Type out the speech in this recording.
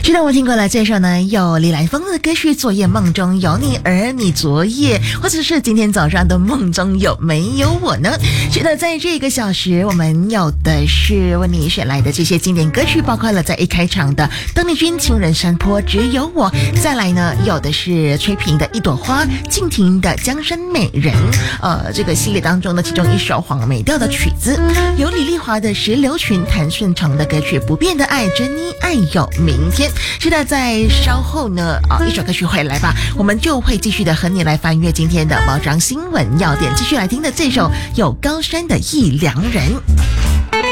是的，我听过了。这首呢有李来峰的歌曲《昨夜梦中有你》，而你昨夜或者是今天早上的梦中有没有我呢？是的，在这个小时我们有的是为你选来的这些经典歌曲，包括了在一开场的邓丽君《情人山坡只有我》，再来呢有的是崔萍的《一朵花》，静婷的《江山美人》，这个系列当中的其中一首黄梅调的曲子，有李丽华的《石榴裙》，谭顺成的歌曲《不变的爱》，珍妮爱有明天。是的，在稍后呢一首歌曲回来吧，我们就会继续的和你来翻阅今天的报章新闻要点，继续来听的这首有高山的忆良人。